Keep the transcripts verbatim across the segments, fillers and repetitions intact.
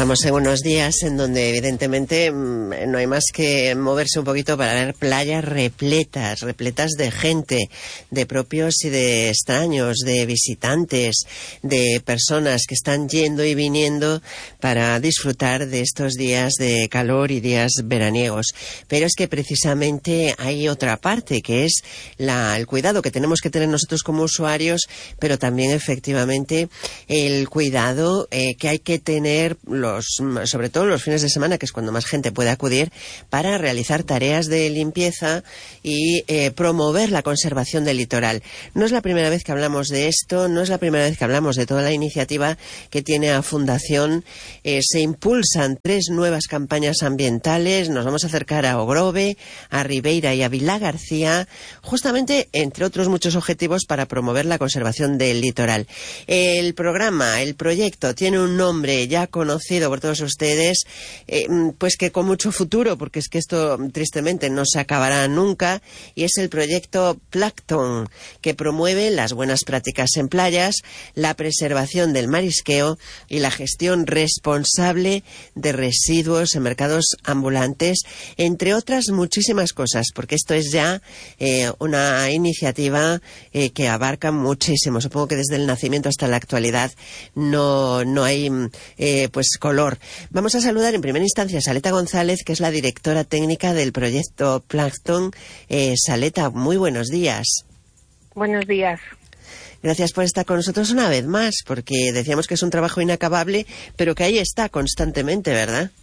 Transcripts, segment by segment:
Estamos en unos días en donde evidentemente no hay más que moverse un poquito para ver playas repletas, repletas de gente, de propios y de extraños, de visitantes, de personas que están yendo y viniendo para disfrutar de estos días de calor y días veraniegos. Pero es que precisamente hay otra parte, que es la, el cuidado que tenemos que tener nosotros como usuarios, pero también efectivamente el cuidado eh, que hay que tener los, sobre todo los fines de semana, que es cuando más gente puede acudir, para realizar tareas de limpieza y eh, promover la conservación del litoral. No es la primera vez que hablamos de esto, no es la primera vez que hablamos de toda la iniciativa que tiene a Fundación. Eh, se impulsan tres nuevas campañas ambientales. Nos vamos a acercar a Ogrove, a Ribeira y a Vilagarcía, justamente entre otros muchos objetivos para promover la conservación del litoral. El programa, el proyecto, tiene un nombre ya conocido por todos ustedes, eh, pues que con mucho futuro, porque es que esto tristemente no se acabará nunca, y es el proyecto Plancton, que promueve las buenas prácticas en playas, la preservación del marisqueo y la gestión responsable de residuos en mercados ambulantes, entre otras muchísimas cosas, porque esto es ya eh, una iniciativa eh, que abarca muchísimo. Supongo que desde el nacimiento hasta la actualidad no, no hay eh, pues color. Vamos a saludar en primera instancia a Saleta González, que es la directora técnica del proyecto Plancton. Eh, Saleta, muy buenos días. Buenos días. Gracias por estar con nosotros una vez más, porque decíamos que es un trabajo inacabable, pero que ahí está constantemente, ¿verdad?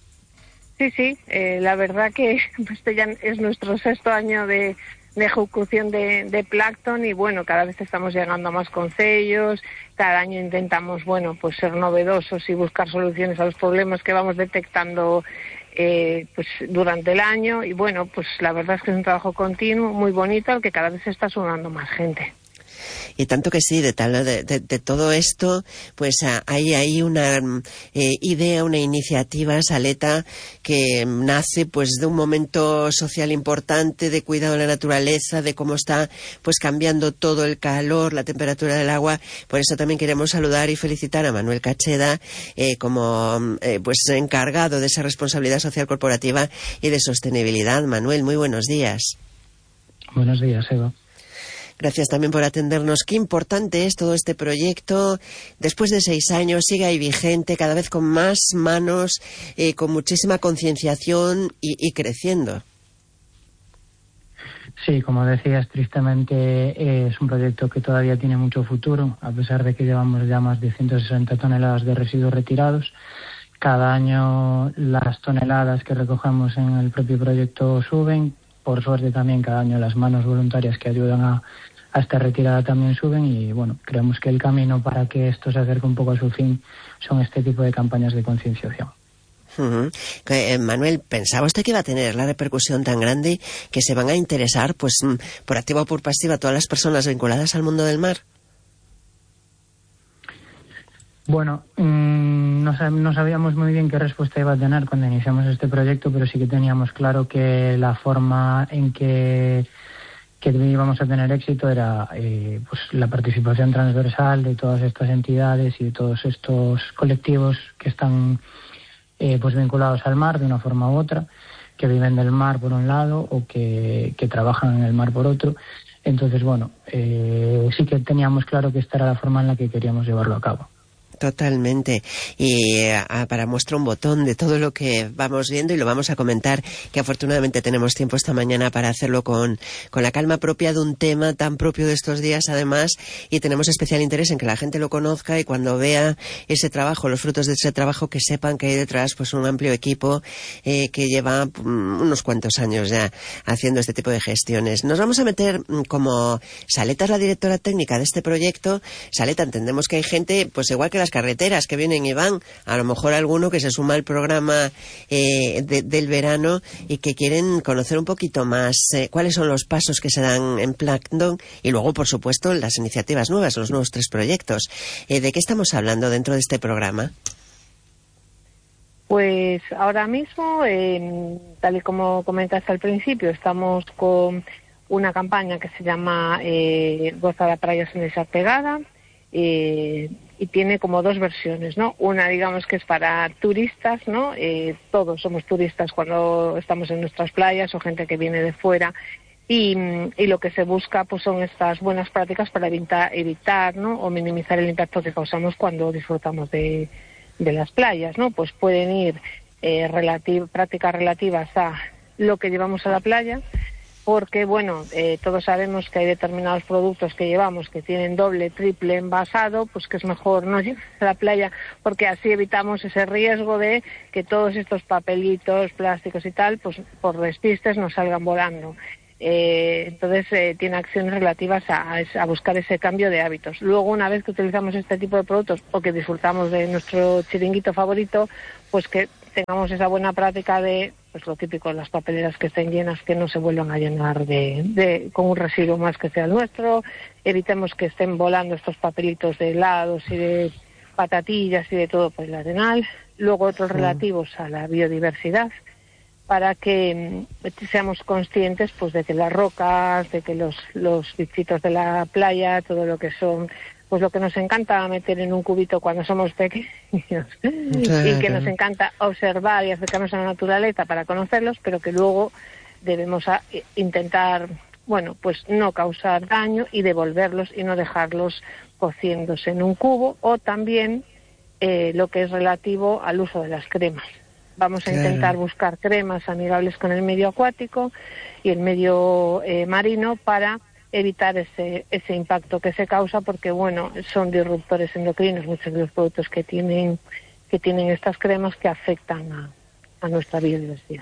Sí, sí, eh, la verdad que este ya es nuestro sexto año de, de ejecución de, de Plancton, y bueno, cada vez estamos llegando a más concellos, cada año intentamos, bueno, pues ser novedosos y buscar soluciones a los problemas que vamos detectando eh, pues durante el año, y bueno, pues la verdad es que es un trabajo continuo, muy bonito, al que cada vez se está sumando más gente. Y tanto que sí, de, tal, de, de, de todo esto, pues hay ahí una eh, idea, una iniciativa, Saleta, que nace pues de un momento social importante, de cuidado de la naturaleza, de cómo está pues cambiando todo el calor, la temperatura del agua. Por eso también queremos saludar y felicitar a Manuel Cacheda eh, como eh, pues encargado de esa responsabilidad social corporativa y de sostenibilidad. Manuel, muy buenos días. Buenos días, Eva. Gracias también por atendernos. Qué importante es todo este proyecto. Después de seis años sigue ahí vigente, cada vez con más manos, eh, con muchísima concienciación y, y creciendo. Sí, como decías, tristemente eh, es un proyecto que todavía tiene mucho futuro, a pesar de que llevamos ya más de ciento sesenta toneladas de residuos retirados. Cada año las toneladas que recogemos en el propio proyecto suben. Por suerte también cada año las manos voluntarias que ayudan a, a esta retirada también suben, y bueno, creemos que el camino para que esto se acerque un poco a su fin son este tipo de campañas de concienciación. Uh-huh. Eh, Manuel, ¿pensaba usted que iba a tener la repercusión tan grande que se van a interesar, pues por activa o por pasiva, todas las personas vinculadas al mundo del mar? Bueno, mmm, no, sab- no sabíamos muy bien qué respuesta iba a tener cuando iniciamos este proyecto, pero sí que teníamos claro que la forma en que, que íbamos a tener éxito era eh, pues la participación transversal de todas estas entidades y de todos estos colectivos que están eh, pues vinculados al mar de una forma u otra, que viven del mar por un lado o que, que trabajan en el mar por otro. Entonces, bueno, eh, sí que teníamos claro que esta era la forma en la que queríamos llevarlo a cabo. Totalmente. Y eh, para muestra un botón de todo lo que vamos viendo, y lo vamos a comentar, que afortunadamente tenemos tiempo esta mañana para hacerlo con, con la calma propia de un tema tan propio de estos días, además, y tenemos especial interés en que la gente lo conozca, y cuando vea ese trabajo, los frutos de ese trabajo, que sepan que hay detrás pues un amplio equipo eh, que lleva um, unos cuantos años ya haciendo este tipo de gestiones. Nos vamos a meter, como Saleta es la directora técnica de este proyecto. Saleta, entendemos que hay gente, pues igual que la carreteras que vienen y van, a lo mejor alguno que se suma al programa eh, de, del verano y que quieren conocer un poquito más eh, cuáles son los pasos que se dan en Plancton, y luego, por supuesto, las iniciativas nuevas, los nuevos tres proyectos. Eh, ¿De qué estamos hablando dentro de este programa? Pues ahora mismo, eh, tal y como comentaste al principio, estamos con una campaña que se llama eh, Goza de Praias en esa pegada, eh, y tiene como dos versiones, ¿no? Una, digamos, que es para turistas, ¿no? Eh, todos somos turistas cuando estamos en nuestras playas o gente que viene de fuera. Y, y lo que se busca pues son estas buenas prácticas para evitar, evitar ¿no? o minimizar el impacto que causamos cuando disfrutamos de, de las playas, ¿no? Pues pueden ir eh, relativ- prácticas relativas a lo que llevamos a la playa, porque bueno, eh, todos sabemos que hay determinados productos que llevamos que tienen doble, triple envasado, pues que es mejor no llevar a la playa, porque así evitamos ese riesgo de que todos estos papelitos, plásticos y tal, pues por despistes nos salgan volando. Eh, entonces eh, tiene acciones relativas a, a buscar ese cambio de hábitos. Luego, una vez que utilizamos este tipo de productos o que disfrutamos de nuestro chiringuito favorito, pues que tengamos esa buena práctica de, pues lo típico, las papeleras que estén llenas, que no se vuelvan a llenar de, de con un residuo más que sea el nuestro. Evitemos que estén volando estos papelitos de helados y de patatillas y de todo por el arenal. Luego otros relativos a la biodiversidad, para que seamos conscientes pues de que las rocas, de que los, los bichitos de la playa, todo lo que son, pues lo que nos encanta meter en un cubito cuando somos pequeños, claro. Y que nos encanta observar y acercarnos a la naturaleza para conocerlos, pero que luego debemos a, intentar, bueno, pues no causar daño y devolverlos y no dejarlos cociéndose en un cubo, o también eh, lo que es relativo al uso de las cremas. Vamos a claro. intentar buscar cremas amigables con el medio acuático y el medio eh, marino para evitar ese ese impacto que se causa, porque bueno, son disruptores endocrinos muchos de los productos que tienen que tienen estas cremas que afectan a, a nuestra biodiversidad.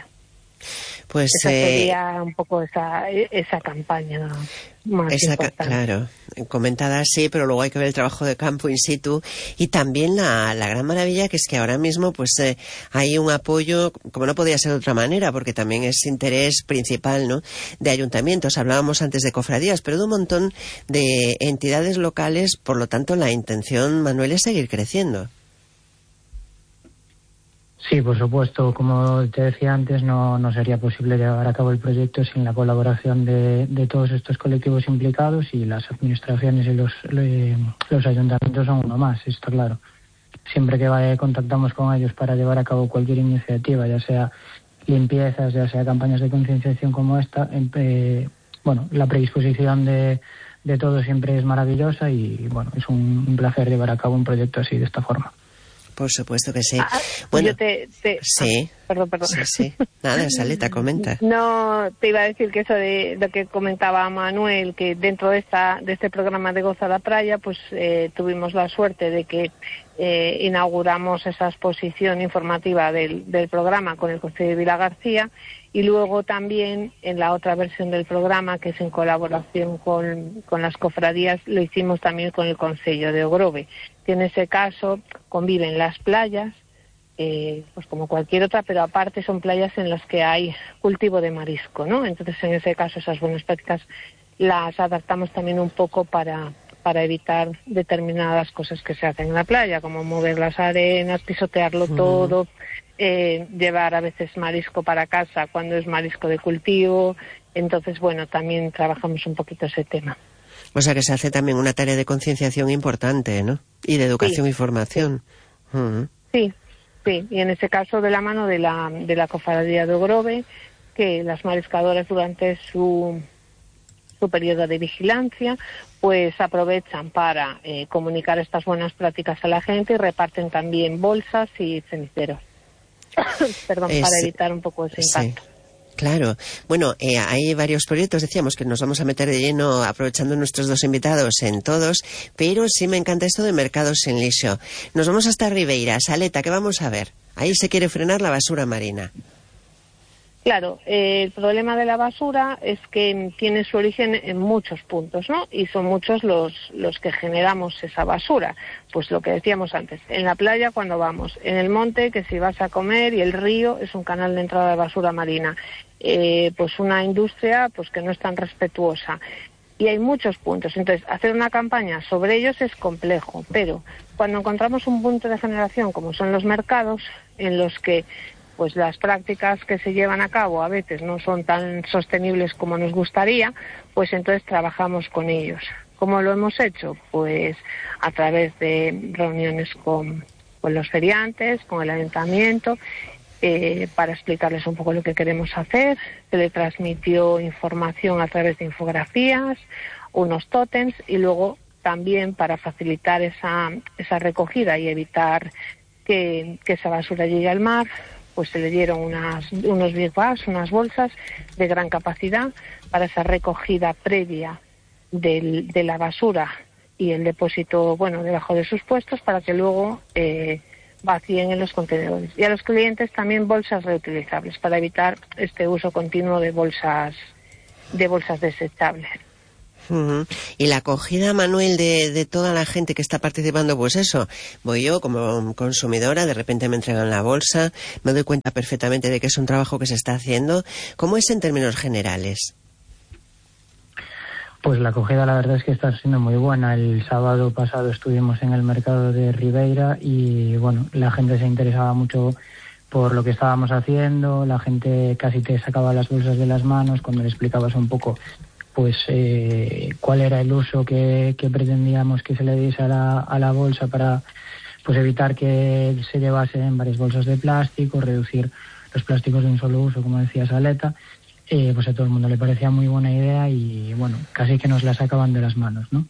Pues esa sería eh, un poco esa esa campaña más esa, importante. Claro, comentada así, pero luego hay que ver el trabajo de campo in situ y también la, la gran maravilla que es que ahora mismo pues eh, hay un apoyo, como no podía ser de otra manera, porque también es interés principal, ¿no?, de ayuntamientos. Hablábamos antes de cofradías, pero de un montón de entidades locales. Por lo tanto, la intención, Manuel, es seguir creciendo. Sí, por supuesto. Como te decía antes, no, no sería posible llevar a cabo el proyecto sin la colaboración de, de todos estos colectivos implicados, y las administraciones y los, los ayuntamientos son uno más, está claro. Siempre que vaya, contactamos con ellos para llevar a cabo cualquier iniciativa, ya sea limpiezas, ya sea campañas de concienciación como esta, eh, bueno, la predisposición de, de todos siempre es maravillosa y bueno, es un, un placer llevar a cabo un proyecto así, de esta forma. Por supuesto que sí. Ah, bueno, yo te, te... sí. Ah, perdón, perdón. Sí, sí. Nada, Saleta, comenta. No, te iba a decir que eso de lo que comentaba Manuel, que dentro de esta de este programa de Goza la Playa, pues eh, tuvimos la suerte de que eh, inauguramos esa exposición informativa del, del programa con el Consejo de Vilagarcía, y luego también en la otra versión del programa, que es en colaboración con, con las cofradías, lo hicimos también con el Concello de Ogrove, que en ese caso conviven las playas, eh, pues como cualquier otra, pero aparte son playas en las que hay cultivo de marisco, ¿no? Entonces, en ese caso, esas buenas prácticas las adaptamos también un poco para, para evitar determinadas cosas que se hacen en la playa, como mover las arenas, pisotearlo uh-huh. todo, eh, llevar a veces marisco para casa cuando es marisco de cultivo. Entonces, bueno, también trabajamos un poquito ese tema. O sea que se hace también una tarea de concienciación importante, ¿no? Y de educación sí, y formación. Sí. Uh-huh. sí, sí, y en ese caso de la mano de la, de la cofradía de Ogrove, que las mariscadoras durante su, su periodo de vigilancia, pues aprovechan para eh, comunicar estas buenas prácticas a la gente, y reparten también bolsas y ceniceros. Perdón, es, para evitar un poco ese impacto. Sí. Claro. Bueno, eh, hay varios proyectos, decíamos que nos vamos a meter de lleno aprovechando nuestros dos invitados en todos, pero sí me encanta esto de mercados en liso. Nos vamos hasta Ribeira. Saleta, ¿qué vamos a ver? Ahí se quiere frenar la basura marina. Claro, eh, el problema de la basura es que tiene su origen en muchos puntos, ¿no? Y son muchos los, los que generamos esa basura. Pues lo que decíamos antes, en la playa cuando vamos, en el monte que si vas a comer, y el río es un canal de entrada de basura marina. Eh, pues una industria pues que no es tan respetuosa. Y hay muchos puntos. Entonces, hacer una campaña sobre ellos es complejo, pero cuando encontramos un punto de generación como son los mercados, en los que pues las prácticas que se llevan a cabo a veces no son tan sostenibles como nos gustaría, pues entonces trabajamos con ellos. ¿Cómo lo hemos hecho? Pues a través de reuniones con, con los feriantes, con el ayuntamiento, eh, para explicarles un poco lo que queremos hacer. Se le transmitió información a través de infografías, unos tótems, y luego también para facilitar esa, esa recogida y evitar que, que esa basura llegue al mar, pues se le dieron unas, unos big bags, unas bolsas de gran capacidad para esa recogida previa del, de la basura y el depósito, bueno, debajo de sus puestos, para que luego eh, vacíen en los contenedores. Y a los clientes también bolsas reutilizables para evitar este uso continuo de bolsas de bolsas desechables. Uh-huh. Y la acogida, Manuel, de, de toda la gente que está participando, pues eso, voy yo como consumidora, de repente me entregan la bolsa, me doy cuenta perfectamente de que es un trabajo que se está haciendo. ¿Cómo es en términos generales? Pues la acogida, la verdad es que está siendo muy buena. El sábado pasado estuvimos en el mercado de Ribeira y, bueno, la gente se interesaba mucho por lo que estábamos haciendo. La gente casi te sacaba las bolsas de las manos cuando le explicabas un poco pues eh, cuál era el uso que, que pretendíamos que se le diese a la, a la bolsa, para pues evitar que se llevasen varias bolsas de plástico, reducir los plásticos de un solo uso, como decía Saleta. Eh, pues a todo el mundo le parecía muy buena idea y, bueno, casi que nos la sacaban de las manos, ¿no?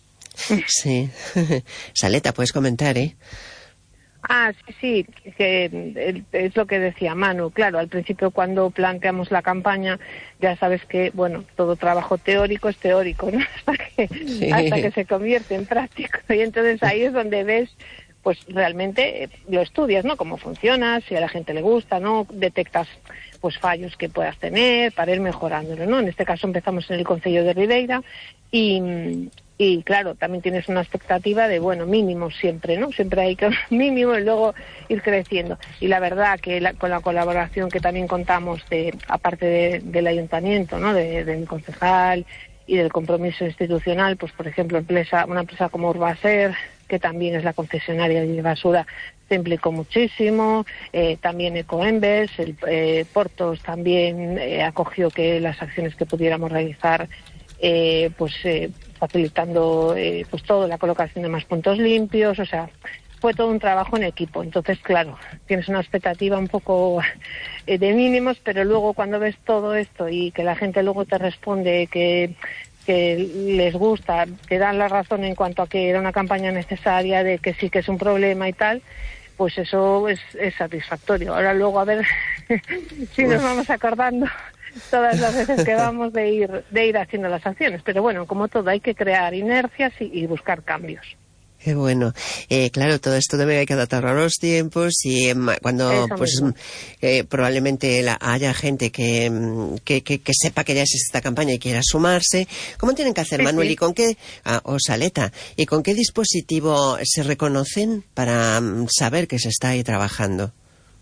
Sí. Saleta, puedes comentar, ¿eh? Ah, sí, sí, que es lo que decía Manu. Claro, al principio cuando planteamos la campaña, ya sabes que, bueno, todo trabajo teórico es teórico, ¿no? Hasta que, sí. hasta que se convierte en práctico. Y entonces ahí es donde ves, pues realmente lo estudias, ¿no? Cómo funciona, si a la gente le gusta, ¿no? Detectas pues fallos que puedas tener para ir mejorándolo, ¿no? En este caso empezamos en el Concello de Ribeira y... Y claro, también tienes una expectativa de, bueno, mínimo siempre, ¿no? Siempre hay que mínimo y luego ir creciendo. Y la verdad que la, con la colaboración que también contamos, de aparte de, del ayuntamiento, ¿no? De, del concejal y del compromiso institucional, pues por ejemplo, empresa, una empresa como Urbaser, que también es la concesionaria de basura, se implicó muchísimo. Eh, también Ecoembes, el eh, Portos también eh, acogió que las acciones que pudiéramos realizar, eh, pues... Eh, facilitando eh, pues todo, la colocación de más puntos limpios, o sea, fue todo un trabajo en equipo. Entonces, claro, tienes una expectativa un poco eh, de mínimos, pero luego cuando ves todo esto y que la gente luego te responde que, que les gusta, te dan la razón en cuanto a que era una campaña necesaria, de que sí que es un problema y tal, pues eso es, es satisfactorio. Ahora luego a ver si nos vamos acordando todas las veces que vamos de ir de ir haciendo las acciones, pero bueno, como todo hay que crear inercias y, y buscar cambios. Qué bueno. Eh, claro, todo esto también hay que adaptarlo a los tiempos y eh, cuando Eso pues eh, probablemente la, haya gente que, que, que, que sepa que ya existe esta campaña y quiera sumarse. ¿Cómo tienen que hacer, sí, Manuel? Sí. ¿Y con qué, ah, o Saleta, y con qué dispositivo se reconocen para um, saber que se está ahí trabajando?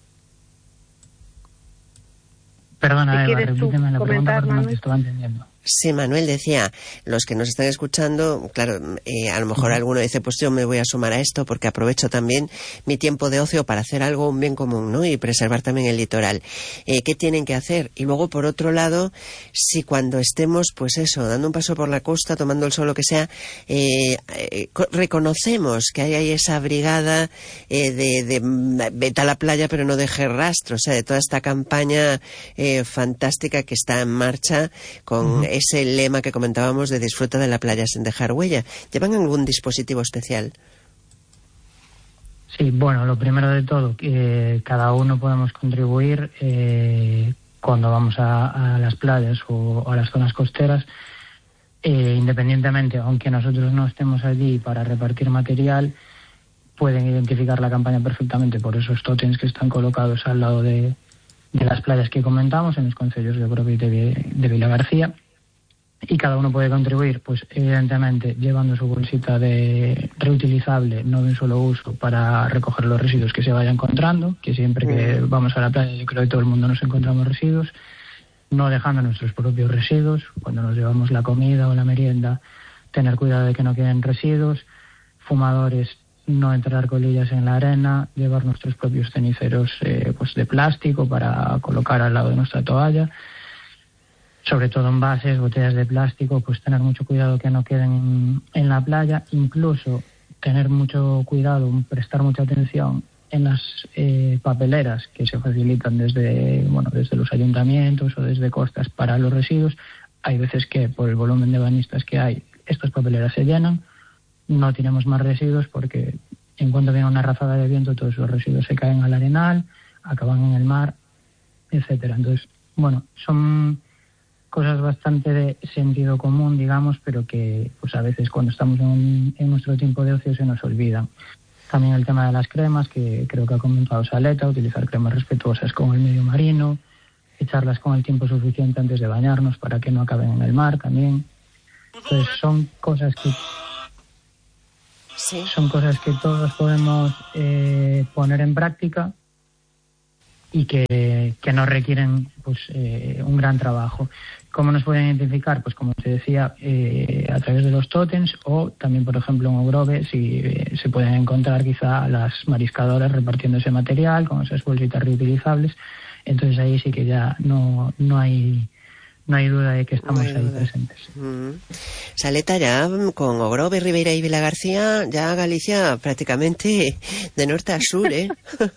Perdona, Eva, repíteme la pregunta porque no te estaba entendiendo. Sí, Manuel decía, los que nos están escuchando, claro, eh, a lo mejor alguno dice, pues yo me voy a sumar a esto porque aprovecho también mi tiempo de ocio para hacer algo, un bien común, ¿no? Y preservar también el litoral. Eh, ¿Qué tienen que hacer? Y luego, por otro lado, si cuando estemos, pues eso, dando un paso por la costa, tomando el sol, lo que sea, eh, eh, reconocemos que hay ahí esa brigada eh, de, de vete a la playa pero no deje rastro, o sea, de toda esta campaña eh, fantástica que está en marcha con... Uh-huh. Ese lema que comentábamos de disfruta de la playa sin dejar huella. ¿Llevan algún dispositivo especial? Sí, bueno, lo primero de todo, que cada uno podemos contribuir eh, cuando vamos a, a las playas o, o a las zonas costeras, eh, independientemente, aunque nosotros no estemos allí para repartir material, pueden identificar la campaña perfectamente por esos tótems que están colocados al lado de, de las playas que comentamos en los concellos de Propi de, de Vilagarcía. Y cada uno puede contribuir, pues evidentemente llevando su bolsita de reutilizable, no de un solo uso, para recoger los residuos que se vaya encontrando, que siempre que vamos a la playa yo creo que todo el mundo nos encontramos residuos, no dejando nuestros propios residuos, cuando nos llevamos la comida o la merienda, tener cuidado de que no queden residuos, fumadores, no entrar colillas en la arena, llevar nuestros propios ceniceros eh, pues de plástico para colocar al lado de nuestra toalla. sobre todo envases, botellas de plástico, pues tener mucho cuidado que no queden en, en la playa, incluso tener mucho cuidado, prestar mucha atención en las eh, papeleras que se facilitan desde, bueno, desde los ayuntamientos o desde costas para los residuos. Hay veces que por el volumen de bañistas que hay, estas papeleras se llenan, no tenemos más residuos porque en cuanto viene una ráfaga de viento todos los residuos se caen al arenal, acaban en el mar, etcétera. Entonces, bueno, son cosas bastante de sentido común, digamos, pero que pues a veces cuando estamos en, en nuestro tiempo de ocio se nos olvidan. También el tema de las cremas, que creo que ha comentado Saleta, utilizar cremas respetuosas con el medio marino, echarlas con el tiempo suficiente antes de bañarnos para que no acaben en el mar también. Entonces son cosas que sí. son cosas que todos podemos eh, poner en práctica y que, que nos requieren pues eh, un gran trabajo. ¿Cómo nos pueden identificar? Pues como te decía, eh, a través de los tótems o también, por ejemplo, en Ogrove, si eh, se pueden encontrar quizá las mariscadoras repartiendo ese material con esas bolsitas reutilizables. Entonces ahí sí que ya no, no hay no hay duda de que estamos no ahí duda. presentes. Mm. Saleta, ya con Ogrove, Ribeira y Vilagarcía, ya Galicia prácticamente de norte a sur, ¿eh?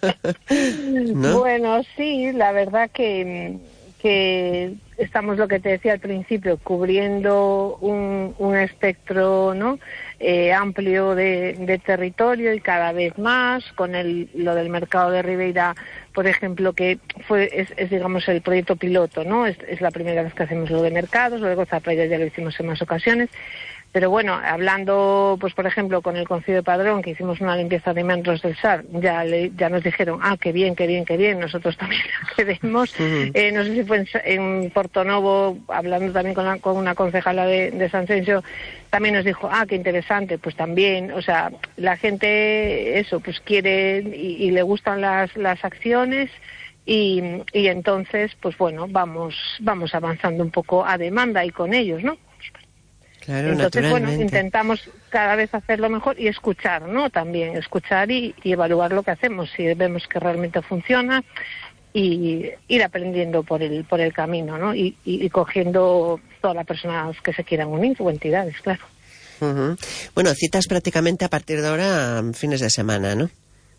¿No? Bueno, sí, la verdad que, que estamos, lo que te decía al principio, cubriendo un, un espectro, ¿no? Eh, amplio de, de territorio y cada vez más, con el, lo del mercado de Ribeira, por ejemplo, que fue es, es digamos el proyecto piloto, ¿no? Es, es la primera vez que hacemos lo de mercados, luego Zapalla ya lo hicimos en más ocasiones. Pero bueno, hablando, pues por ejemplo, con el Concello de Padrón, que hicimos una limpieza de meandros del Sar, ya le, ya nos dijeron, ah, qué bien, qué bien, qué bien, nosotros también la queremos. Uh-huh. Eh, no sé si fue en, en Portonovo, hablando también con, la, con una concejala de, de San Cencio, también nos dijo, ah, qué interesante, pues también, o sea, la gente, eso, pues quiere y, y le gustan las, las acciones. Y, y entonces, pues bueno, vamos, vamos avanzando un poco a demanda y con ellos, ¿no? Claro, entonces, bueno, intentamos cada vez hacerlo mejor y escuchar, ¿no? También escuchar y, y evaluar lo que hacemos, si vemos que realmente funciona, y ir aprendiendo por el por el camino, ¿no? Y, y, y cogiendo todas las personas que se quieran unir, o entidades, claro. Uh-huh. Bueno, citas prácticamente a partir de ahora, fines de semana, ¿no?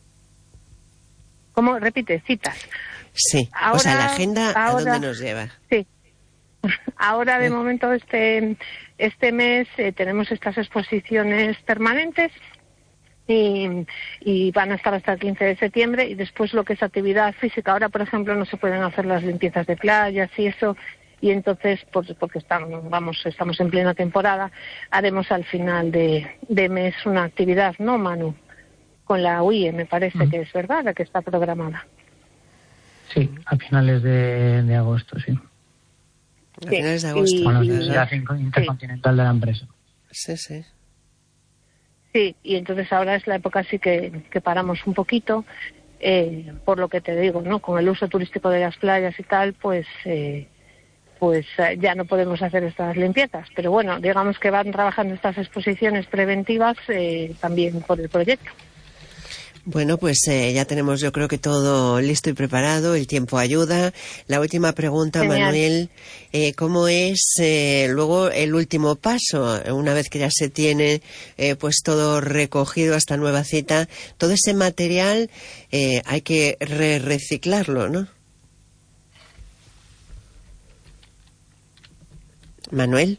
¿Cómo? Repite, citas. Sí, ahora, o sea, la agenda, ahora, ¿a dónde nos lleva? Sí. Ahora, de momento, este este mes eh, tenemos estas exposiciones permanentes y, y van a estar hasta el quince de septiembre, y después lo que es actividad física. Ahora, por ejemplo, no se pueden hacer las limpiezas de playas y eso, y entonces, por, porque estamos, vamos, estamos en plena temporada, haremos al final de, de mes una actividad, ¿no, Manu? Con la U I E, me parece mm. que es verdad, la que está programada. Sí, a finales de, de agosto, sí. A sí, finales de agosto. Y, con la Universidad Intercontinental sí. de la empresa. Sí, sí. Sí, y entonces ahora es la época sí que, que paramos un poquito, eh, por lo que te digo, ¿no? Con el uso turístico de las playas y tal, pues eh, pues eh, ya no podemos hacer estas limpiezas. Pero bueno, digamos que van trabajando estas exposiciones preventivas eh, también por el proyecto. Bueno, pues eh, ya tenemos, yo creo que todo listo y preparado, el tiempo ayuda. La última pregunta, Genial. Manuel, eh, ¿cómo es eh, luego el último paso? Una vez que ya se tiene eh, pues todo recogido hasta nueva cita, todo ese material eh, hay que re reciclarlo, ¿no? Manuel.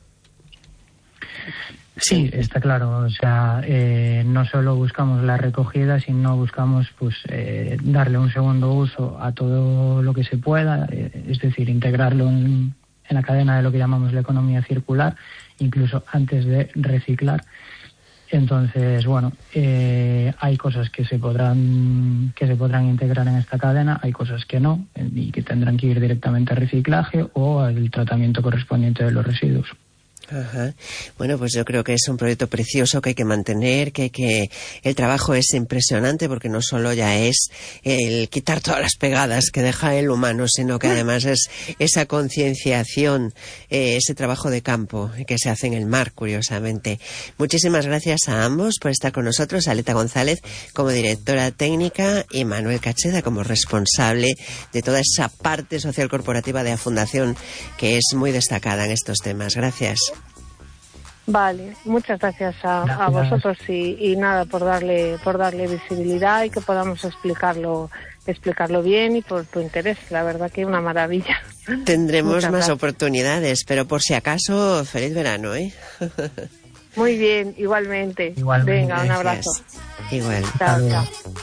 Sí, está claro. O sea, eh, no solo buscamos la recogida, sino buscamos pues eh, darle un segundo uso a todo lo que se pueda, eh, es decir, integrarlo en, en la cadena de lo que llamamos la economía circular, incluso antes de reciclar. Entonces, bueno, eh, hay cosas que se podrán que se podrán integrar en esta cadena, hay cosas que no, y que tendrán que ir directamente a reciclaje o al tratamiento correspondiente de los residuos. Ajá. Bueno, pues yo creo que es un proyecto precioso que hay que mantener, que hay que el trabajo es impresionante porque no solo ya es el quitar todas las pegadas que deja el humano, sino que además es esa concienciación, eh, ese trabajo de campo que se hace en el mar, curiosamente. Muchísimas gracias a ambos por estar con nosotros, Aleta González como directora técnica y Manuel Cacheda como responsable de toda esa parte social corporativa de la Fundación que es muy destacada en estos temas. Gracias. Vale, muchas gracias a, a vosotros y, y nada por darle por darle visibilidad y que podamos explicarlo explicarlo bien y por tu interés, la verdad que una maravilla. Tendremos Muchas más gracias. oportunidades, pero por si acaso, feliz verano, ¿eh? Muy bien, igualmente. Igualmente. Venga, un Gracias. abrazo. Igual. Chao, chao.